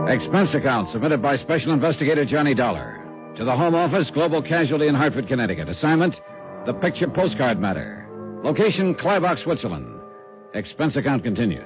Expense account submitted by Special Investigator Johnny Dollar. To the Home Office, Global Casualty in Hartford, Connecticut. Assignment, the picture postcard matter. Location, Kleibach, Switzerland. Expense account continued.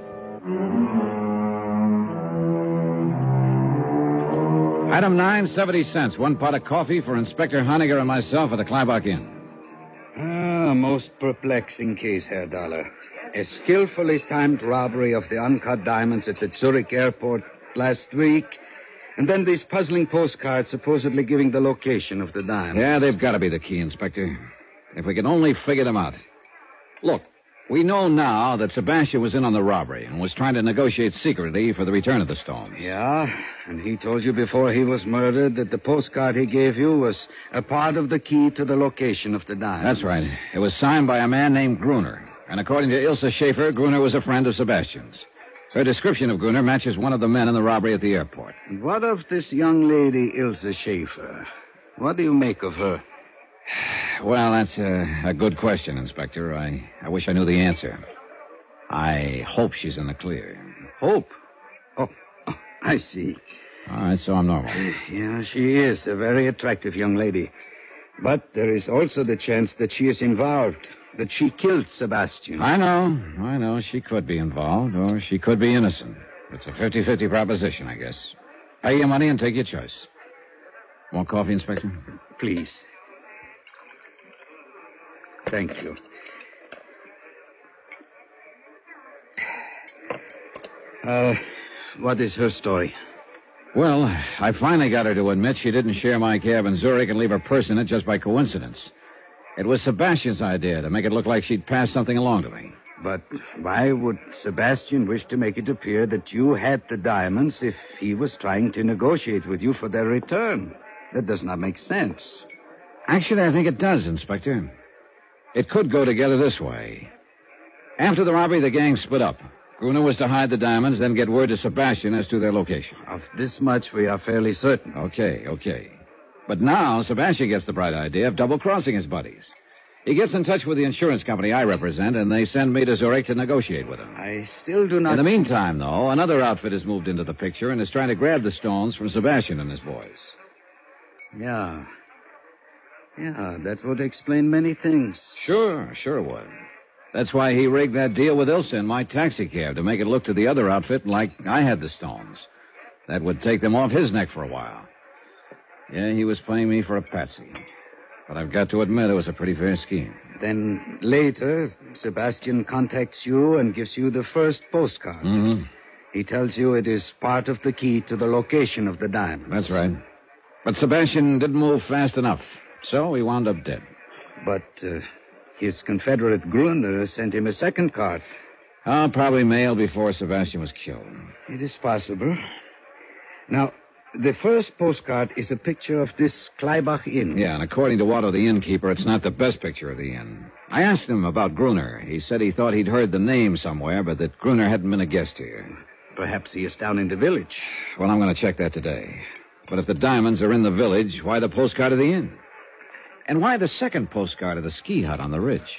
Item 9, 70 cents. 1 pot of coffee for Inspector Honiger and myself at the Kleibach Inn. Most perplexing case, Herr Dollar. A skillfully timed robbery of the uncut diamonds at the Zurich airport last week, and then these puzzling postcards supposedly giving the location of the diamonds. Yeah, they've got to be the key, Inspector. If we can only figure them out. Look, we know now that Sebastian was in on the robbery and was trying to negotiate secretly for the return of the stones. Yeah, and he told you before he was murdered that the postcard he gave you was a part of the key to the location of the diamonds. That's right. It was signed by a man named Gruner. And according to Ilse Schaefer, Gruner was a friend of Sebastian's. Her description of Gruner matches one of the men in the robbery at the airport. What of this young lady, Ilse Schaefer? What do you make of her? Well, that's a good question, Inspector. I wish I knew the answer. I hope she's in the clear. Hope? Oh, I see. All right, so I'm normal. Yeah, she is a very attractive young lady. But there is also the chance that she is involved, that she killed Sebastian. I know. She could be involved, or she could be innocent. It's a 50-50 proposition, I guess. Pay your money and take your choice. Want coffee, Inspector? Please. Thank you. What is her story? Well, I finally got her to admit she didn't share my cab in Zurich and leave her purse in it just by coincidence. It was Sebastian's idea to make it look like she'd passed something along to me. But why would Sebastian wish to make it appear that you had the diamonds if he was trying to negotiate with you for their return? That does not make sense. Actually, I think it does, Inspector. It could go together this way. After the robbery, the gang split up. Gruner was to hide the diamonds, then get word to Sebastian as to their location. Of this much, we are fairly certain. Okay. But now, Sebastian gets the bright idea of double-crossing his buddies. He gets in touch with the insurance company I represent, and they send me to Zurich to negotiate with him. I still do not... In the meantime, though, another outfit has moved into the picture and is trying to grab the stones from Sebastian and his boys. Yeah, that would explain many things. Sure it would. That's why he rigged that deal with Ilse in my taxi cab, to make it look to the other outfit like I had the stones. That would take them off his neck for a while. Yeah, he was playing me for a patsy. But I've got to admit it was a pretty fair scheme. Then later, Sebastian contacts you and gives you the first postcard. Mm-hmm. He tells you it is part of the key to the location of the diamonds. That's right. But Sebastian didn't move fast enough, so he wound up dead. But his confederate Gruner sent him a second card. Probably mailed before Sebastian was killed. It is possible. Now, the first postcard is a picture of this Kleibach Inn. Yeah, and according to Watto, the innkeeper, it's not the best picture of the inn. I asked him about Gruner. He said he thought he'd heard the name somewhere, but that Gruner hadn't been a guest here. Perhaps he is down in the village. Well, I'm going to check that today. But if the diamonds are in the village, why the postcard of the inn? And why the second postcard of the ski hut on the ridge?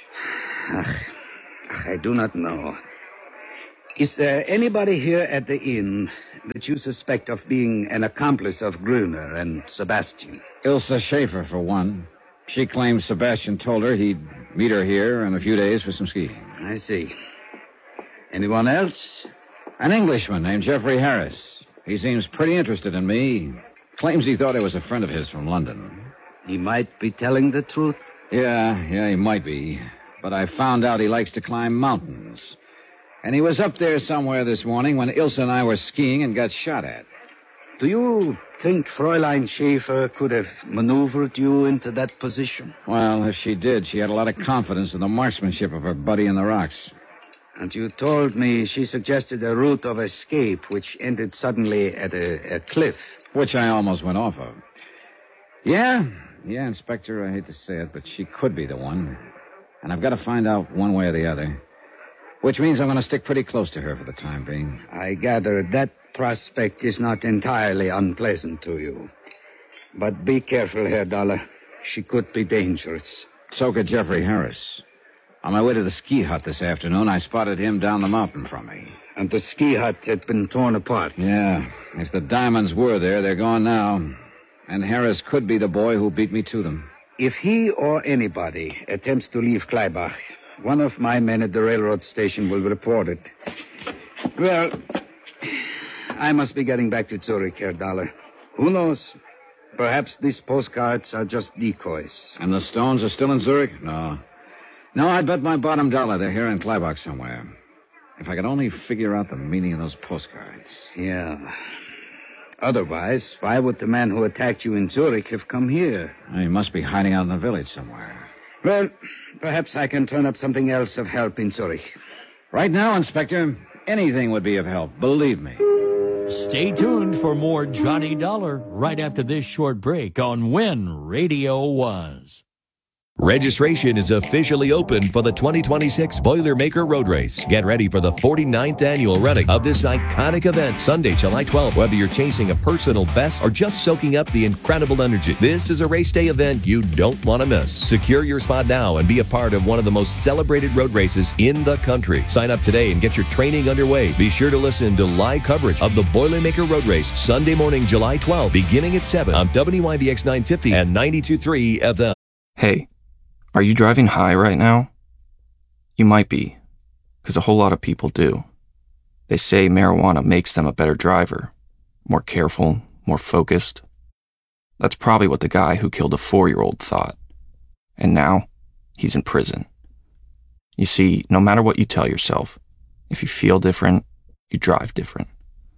I do not know. Is there anybody here at the inn that you suspect of being an accomplice of Gruner and Sebastian? Ilse Schaefer, for one. She claims Sebastian told her he'd meet her here in a few days for some skiing. I see. Anyone else? An Englishman named Jeffrey Harris. He seems pretty interested in me. Claims he thought I was a friend of his from London. He might be telling the truth. Yeah, he might be. But I found out he likes to climb mountains. And he was up there somewhere this morning when Ilse and I were skiing and got shot at. Do you think Fräulein Schaefer could have maneuvered you into that position? Well, if she did, she had a lot of confidence in the marksmanship of her buddy in the rocks. And you told me she suggested a route of escape which ended suddenly at a cliff. Which I almost went off of. Yeah, Inspector, I hate to say it, but she could be the one. And I've got to find out one way or the other. Which means I'm going to stick pretty close to her for the time being. I gather that prospect is not entirely unpleasant to you. But be careful, Herr Dollar. She could be dangerous. So could Jeffrey Harris. On my way to the ski hut this afternoon, I spotted him down the mountain from me. And the ski hut had been torn apart. Yeah, If the diamonds were there, they're gone now. And Harris could be the boy who beat me to them. If he or anybody attempts to leave Kleibach, one of my men at the railroad station will report it. Well, I must be getting back to Zurich, Herr Dollar. Who knows? Perhaps these postcards are just decoys. And the stones are still in Zurich? No. No, I'd bet my bottom dollar they're here in Kleibach somewhere. If I could only figure out the meaning of those postcards. Yeah. Otherwise, why would the man who attacked you in Zurich have come here? He must be hiding out in the village somewhere. Well, perhaps I can turn up something else of help in Zurich. Right now, Inspector, anything would be of help, believe me. Stay tuned for more Johnny Dollar right after this short break on When Radio Was. Registration is officially open for the 2026 Boilermaker Road Race. Get ready for the 49th annual running of this iconic event, Sunday, July 12th. Whether you're chasing a personal best or just soaking up the incredible energy, this is a race day event you don't want to miss. Secure your spot now and be a part of one of the most celebrated road races in the country. Sign up today and get your training underway. Be sure to listen to live coverage of the Boilermaker Road Race Sunday morning, July 12th, beginning at 7 on WYBX 950 and 92.3 FM. Hey. Are you driving high right now? You might be, because a whole lot of people do. They say marijuana makes them a better driver, more careful, more focused. That's probably what the guy who killed a 4-year-old thought. And now, he's in prison. You see, no matter what you tell yourself, if you feel different, you drive different.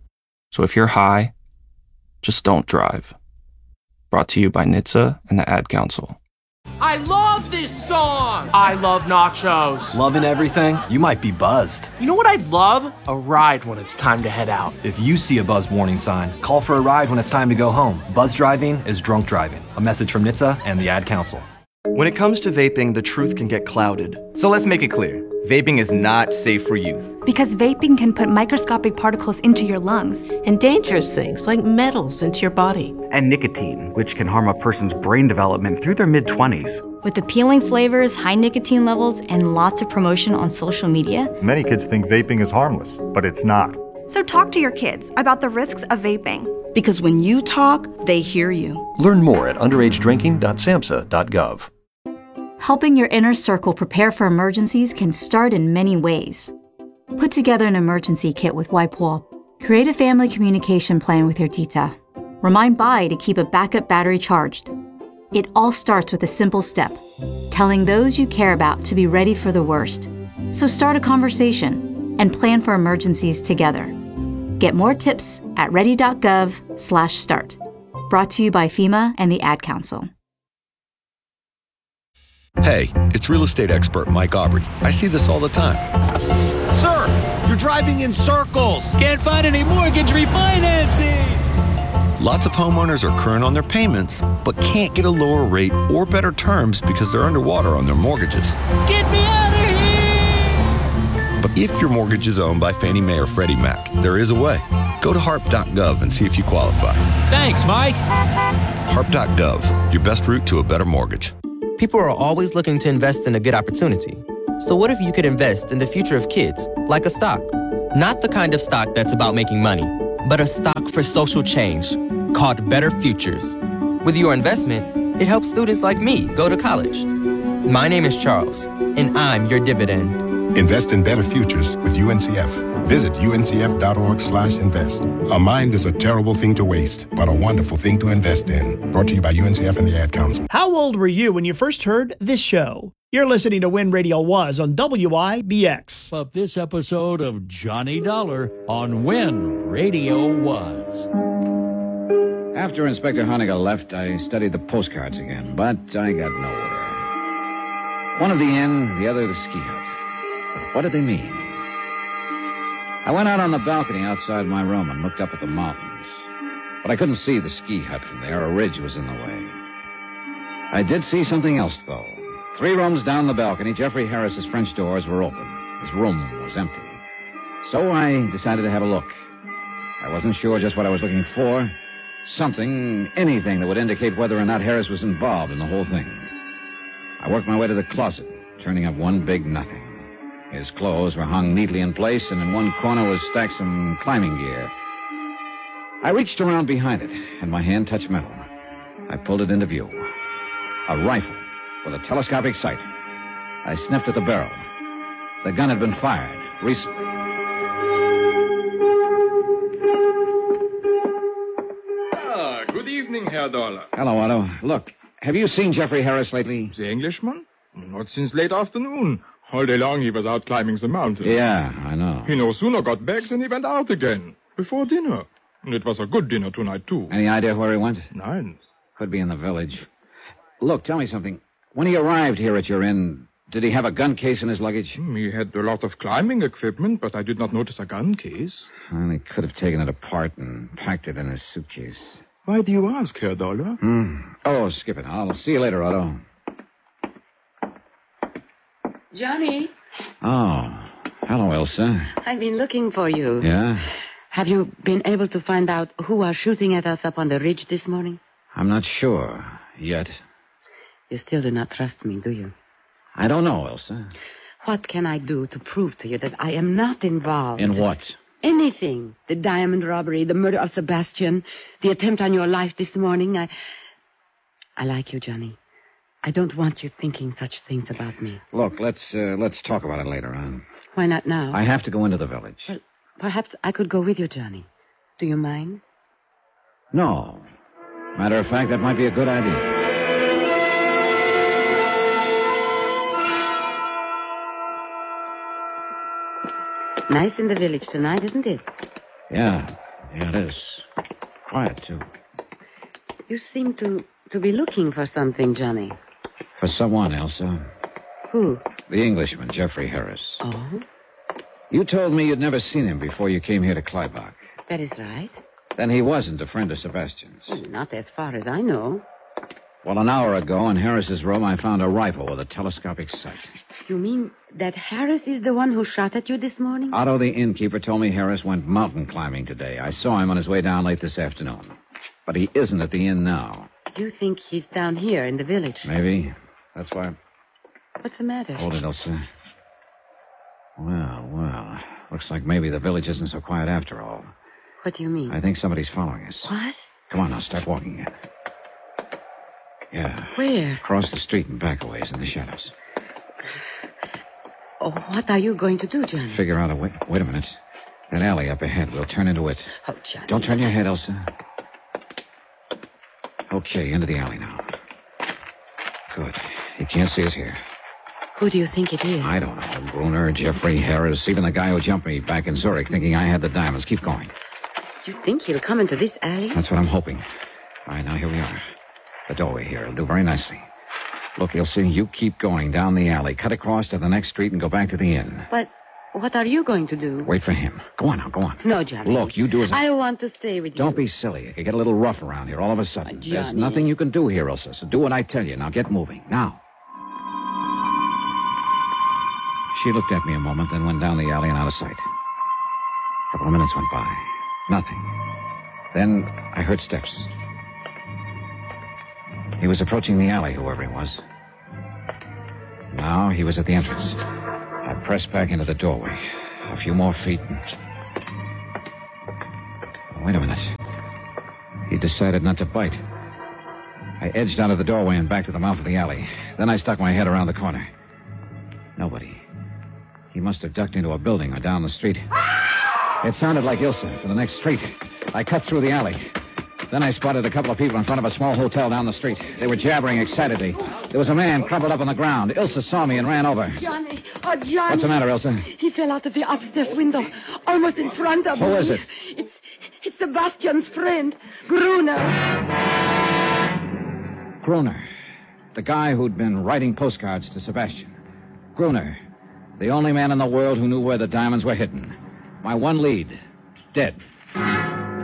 So if you're high, just don't drive. Brought to you by NHTSA and the Ad Council. I love this song! I love nachos. Loving everything? You might be buzzed. You know what I'd love? A ride when it's time to head out. If you see a buzz warning sign, call for a ride when it's time to go home. Buzz driving is drunk driving. A message from NHTSA and the Ad Council. When it comes to vaping, the truth can get clouded. So let's make it clear. Vaping is not safe for youth. Because vaping can put microscopic particles into your lungs. And dangerous things like metals into your body. And nicotine, which can harm a person's brain development through their mid-20s. With appealing flavors, high nicotine levels, and lots of promotion on social media. Many kids think vaping is harmless, but it's not. So talk to your kids about the risks of vaping. Because when you talk, they hear you. Learn more at underagedrinking.samhsa.gov. Helping your inner circle prepare for emergencies can start in many ways. Put together an emergency kit with Wipewool. Create a family communication plan with your tita. Remind Bai to keep a backup battery charged. It all starts with a simple step, telling those you care about to be ready for the worst. So start a conversation and plan for emergencies together. Get more tips at ready.gov/start. Brought to you by FEMA and the Ad Council. Hey, it's real estate expert Mike Aubrey. I see this all the time. Sir, you're driving in circles. Can't find any mortgage refinancing. Lots of homeowners are current on their payments, but can't get a lower rate or better terms because they're underwater on their mortgages. Get me out of here! But if your mortgage is owned by Fannie Mae or Freddie Mac, there is a way. Go to HARP.gov and see if you qualify. Thanks, Mike. HARP.gov, your best route to a better mortgage. People are always looking to invest in a good opportunity. So what if you could invest in the future of kids, like a stock? Not the kind of stock that's about making money, but a stock for social change called Better Futures. With your investment, it helps students like me go to college. My name is Charles, and I'm your dividend. Invest in better futures with UNCF. Visit uncf.org/invest. A mind is a terrible thing to waste, but a wonderful thing to invest in. Brought to you by UNCF and the Ad Council. How old were you when you first heard this show? You're listening to When Radio Was on WIBX. Up this episode of Johnny Dollar on When Radio Was. After Inspector Honegger left, I studied the postcards again, but I got nowhere. One of the inn, the other the ski hut. What did they mean? I went out on the balcony outside my room and looked up at the mountains. But I couldn't see the ski hut from there. A ridge was in the way. I did see something else, though. 3 rooms down the balcony, Jeffrey Harris's French doors were open. His room was empty. So I decided to have a look. I wasn't sure just what I was looking for. Something, anything that would indicate whether or not Harris was involved in the whole thing. I worked my way to the closet, turning up one big nothing. His clothes were hung neatly in place, and in one corner was stacked some climbing gear. I reached around behind it, and my hand touched metal. I pulled it into view. A rifle with a telescopic sight. I sniffed at the barrel. The gun had been fired recently. Good evening, Herr Dollar. Hello, Otto. Look, have you seen Jeffrey Harris lately? The Englishman? Not since late afternoon. All day long he was out climbing the mountain. Yeah, I know. He no sooner got back than he went out again. Before dinner. And it was a good dinner tonight, too. Any idea where he went? None. Could be in the village. Look, tell me something. When he arrived here at your inn, did he have a gun case in his luggage? He had a lot of climbing equipment, but I did not notice a gun case. Well, he could have taken it apart and packed it in his suitcase. Why do you ask, Herr Dollar? Oh, skip it. I'll see you later, Otto. Johnny. Oh, hello, Elsa. I've been looking for you. Yeah? Have you been able to find out who was shooting at us up on the ridge this morning? I'm not sure yet. You still do not trust me, do you? I don't know, Elsa. What can I do to prove to you that I am not involved? In what? Anything. The diamond robbery, the murder of Sebastian, the attempt on your life this morning. I like you, Johnny. I don't want you thinking such things about me. Look, let's talk about it later on. Why not now? I have to go into the village. Well, perhaps I could go with you, Johnny. Do you mind? No. Matter of fact, that might be a good idea. Nice in the village tonight, isn't it? Yeah, it is. Quiet, too. You seem to be looking for something, Johnny. For someone, Elsa. Who? The Englishman, Jeffrey Harris. Oh? You told me you'd never seen him before you came here to Kleibach. That is right. Then he wasn't a friend of Sebastian's. Well, not as far as I know. Well, an hour ago in Harris's room, I found a rifle with a telescopic sight. You mean that Harris is the one who shot at you this morning? Otto, the innkeeper, told me Harris went mountain climbing today. I saw him on his way down late this afternoon. But he isn't at the inn now. You think he's down here in the village? Maybe. That's why... What's the matter? Hold it, Elsa. Well. Looks like maybe the village isn't so quiet after all. What do you mean? I think somebody's following us. What? Come on now, start walking in. Yeah. Where? Across the street and back a ways in the shadows. Oh, what are you going to do, Johnny? Figure out a way... Wait a minute. That alley up ahead, we'll turn into it. Oh, Johnny. Don't turn your head, Elsa. Okay, into the alley now. Good. He can't see us here. Who do you think it is? I don't know. Gruner, Jeffrey Harris, even the guy who jumped me back in Zurich thinking I had the diamonds. Keep going. You think he'll come into this alley? That's what I'm hoping. All right, now here we are. The doorway here. It'll do very nicely. Look, Elsa, you keep going down the alley, cut across to the next street, and go back to the inn. But what are you going to do? Wait for him. Go on now, go on. No, Johnny. Look, you do as I want to stay with you. Don't be silly. It could get a little rough around here all of a sudden. Johnny. There's nothing you can do here, Elsa, so do what I tell you. Now get moving. Now. She looked at me a moment, then went down the alley and out of sight. A couple of minutes went by. Nothing. Then I heard steps. He was approaching the alley, whoever he was. Now he was at the entrance. I pressed back into the doorway. A few more feet. Wait a minute. He decided not to bite. I edged out of the doorway and back to the mouth of the alley. Then I stuck my head around the corner. Nobody. He must have ducked into a building or down the street. It sounded like Ilsa from the next street. I cut through the alley. Then I spotted a couple of people in front of a small hotel down the street. They were jabbering excitedly. There was a man crumpled up on the ground. Ilsa saw me and ran over. Johnny! Oh, Johnny! What's the matter, Ilsa? He fell out of the upstairs window, almost in front of me. Who is it? It's Sebastian's friend, Gruner. Gruner. The guy who'd been writing postcards to Sebastian. Gruner. The only man in the world who knew where the diamonds were hidden. My one lead. Dead.